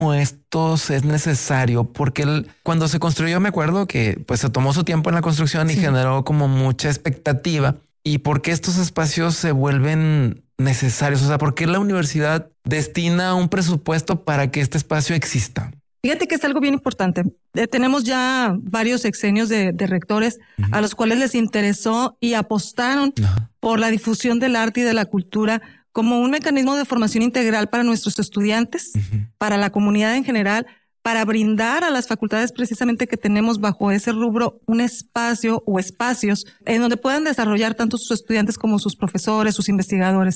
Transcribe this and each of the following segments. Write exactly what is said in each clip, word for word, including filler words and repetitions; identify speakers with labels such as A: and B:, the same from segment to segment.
A: estos es necesario? Porque el, cuando se construyó, me acuerdo que pues se tomó su tiempo en la construcción y sí. generó como mucha expectativa. ¿Y por qué estos espacios se vuelven necesarios? O sea, ¿por qué la universidad destina un presupuesto para que este espacio exista?
B: Fíjate que es algo bien importante. Eh, tenemos ya varios sexenios de, de rectores uh-huh. a los cuales les interesó y apostaron uh-huh. por la difusión del arte y de la cultura como un mecanismo de formación integral para nuestros estudiantes, uh-huh. para la comunidad en general, para brindar a las facultades precisamente que tenemos bajo ese rubro un espacio o espacios en donde puedan desarrollar tanto sus estudiantes como sus profesores, sus investigadores.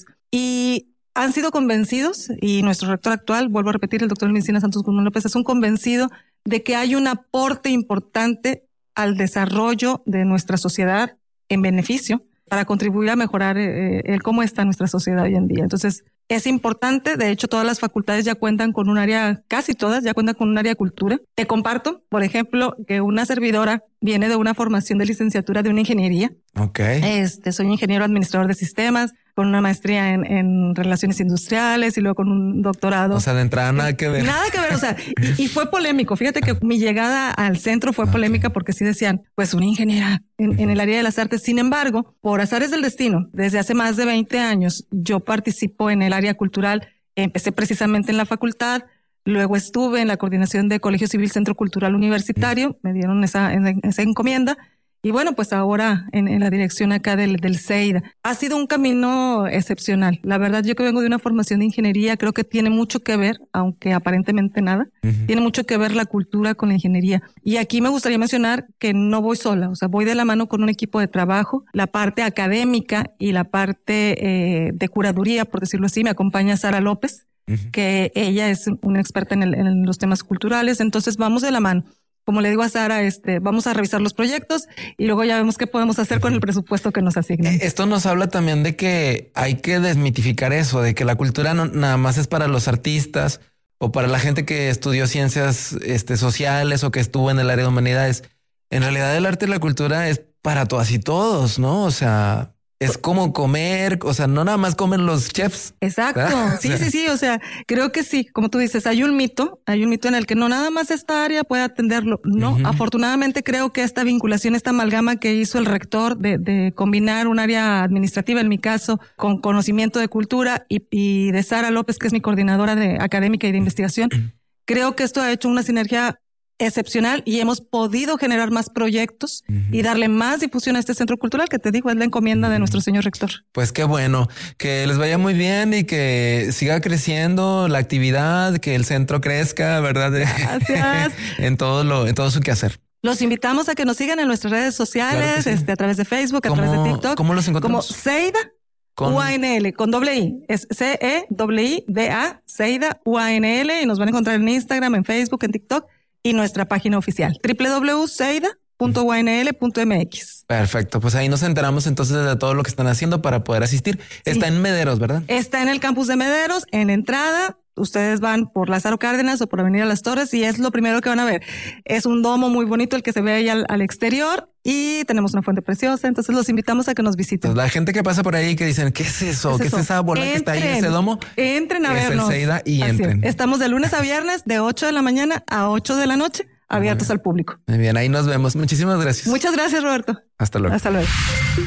B: Y han sido convencidos, y nuestro rector actual, vuelvo a repetir, el doctor Medicina Santos Guzmán López, es un convencido de que hay un aporte importante al desarrollo de nuestra sociedad en beneficio para contribuir a mejorar eh, el cómo está nuestra sociedad hoy en día. Entonces, es importante. De hecho, todas las facultades ya cuentan con un área, casi todas ya cuentan con un área de cultura. Te comparto, por ejemplo, que una servidora viene de una formación de licenciatura de una ingeniería.
A: Ok.
B: Este, soy ingeniero administrador de sistemas, con una maestría en, en relaciones industriales y luego con un doctorado.
A: O sea, de entrada nada que ver.
B: Nada que ver, o sea, y, y fue polémico. Fíjate que mi llegada al centro fue okay. polémica porque sí decían, pues una ingeniera en, uh-huh. en el área de las artes. Sin embargo, por azares del destino, desde hace más de veinte años, yo participo en el área cultural. Empecé precisamente en la facultad, luego estuve en la coordinación de Colegio Civil Centro Cultural Universitario, uh-huh. me dieron esa, esa encomienda. Y bueno, pues ahora en, en la dirección acá del, del CEIDA. Ha sido un camino excepcional. La verdad, yo que vengo de una formación de ingeniería, creo que tiene mucho que ver, aunque aparentemente nada, uh-huh. tiene mucho que ver la cultura con la ingeniería. Y aquí me gustaría mencionar que no voy sola, o sea, voy de la mano con un equipo de trabajo. La parte académica y la parte eh, de curaduría, por decirlo así, me acompaña Sara López, uh-huh. que ella es una experta en, el, en los temas culturales. Entonces vamos de la mano. Como le digo a Sara, este, vamos a revisar los proyectos y luego ya vemos qué podemos hacer con el presupuesto que nos asignan.
A: Esto nos habla también de que hay que desmitificar eso, de que la cultura no nada más es para los artistas o para la gente que estudió ciencias este, sociales o que estuvo en el área de humanidades. En realidad el arte y la cultura es para todas y todos, ¿no? O sea, es como comer, o sea, no nada más comen los chefs.
B: Exacto. ¿Verdad? Sí, sí, sí. O sea, creo que sí. Como tú dices, hay un mito, hay un mito en el que no nada más esta área puede atenderlo. No, uh-huh. afortunadamente creo que esta vinculación, esta amalgama que hizo el rector de, de combinar un área administrativa, en mi caso, con conocimiento de cultura y, y de Sara López, que es mi coordinadora de académica y de investigación, creo que esto ha hecho una sinergia excepcional y hemos podido generar más proyectos uh-huh. y darle más difusión a este centro cultural que te digo es la encomienda uh-huh. de nuestro señor rector.
A: Pues qué bueno, que les vaya muy bien y que siga creciendo la actividad, que el centro crezca, ¿verdad?
B: Gracias.
A: en todo lo, en todo su quehacer.
B: Los invitamos a que nos sigan en nuestras redes sociales, claro sí. este, a través de Facebook, a través de TikTok.
A: ¿Cómo los encontramos?
B: Como CEIDA con... U A N L, con doble I. Es C E I I D A, CEIDA U A N L, y nos van a encontrar en Instagram, en Facebook, en TikTok. Y nuestra página oficial, doble u doble u doble u punto ceida punto u a n l punto m x.
A: Perfecto, pues ahí nos enteramos entonces de todo lo que están haciendo para poder asistir. Sí. Está en Mederos, ¿verdad?
B: Está en el campus de Mederos, en entrada. Ustedes van por Lázaro Cárdenas o por Avenida Las Torres y es lo primero que van a ver. Es un domo muy bonito el que se ve ahí al, al exterior y tenemos una fuente preciosa. Entonces los invitamos a que nos visiten.
A: Pues la gente que pasa por ahí que dicen, ¿qué es eso? ¿Qué es, ¿Qué es esa bola entren, que está ahí en ese domo?
B: Entren a
A: es
B: vernos.
A: El CEIDA y
B: Así
A: entren.
B: Es. Estamos de lunes a viernes de ocho de la mañana a ocho de la noche. Abiertos al público.
A: Muy bien, ahí nos vemos. Muchísimas gracias.
B: Muchas gracias, Roberto.
A: Hasta luego.
B: Hasta luego.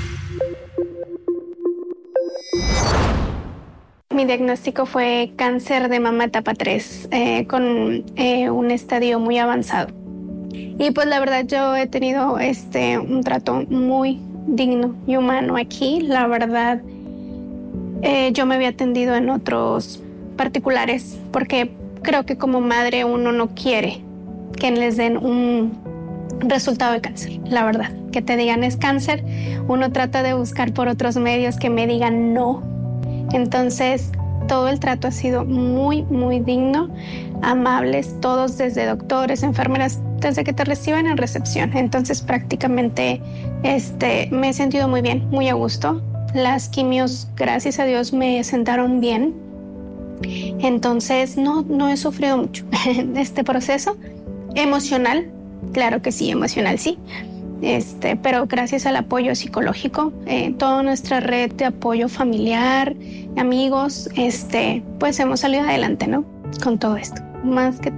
C: Mi diagnóstico fue cáncer de mama etapa tres, eh, con eh, un estadio muy avanzado. Y pues la verdad yo he tenido este, un trato muy digno y humano aquí. La verdad, eh, yo me había atendido en otros particulares porque creo que como madre uno no quiere que les den un resultado de cáncer, la verdad. Que te digan es cáncer, uno trata de buscar por otros medios que me digan no. Entonces, todo el trato ha sido muy, muy digno, amables, todos desde doctores, enfermeras, desde que te reciben en recepción. Entonces, prácticamente este, me he sentido muy bien, muy a gusto. Las quimios, gracias a Dios, me sentaron bien. Entonces, no, no he sufrido mucho este proceso. Emocional, claro que sí, emocional sí, este, pero gracias al apoyo psicológico, eh, toda nuestra red de apoyo familiar, amigos, este, pues hemos salido adelante, ¿no? Con todo esto. más que